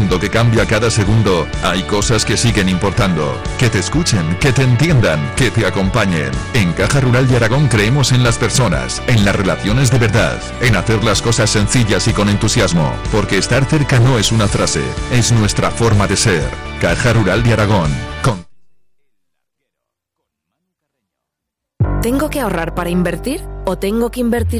mundo que cambia cada segundo, hay cosas que siguen importando. Que te escuchen, que te entiendan, que te acompañen. En Caja Rural de Aragón creemos en las personas, en las relaciones de verdad, en hacer las cosas sencillas y con entusiasmo. Porque estar cerca no es una frase, es nuestra forma de ser. Caja Rural de Aragón. ¿Tengo que ahorrar para invertir o tengo que invertir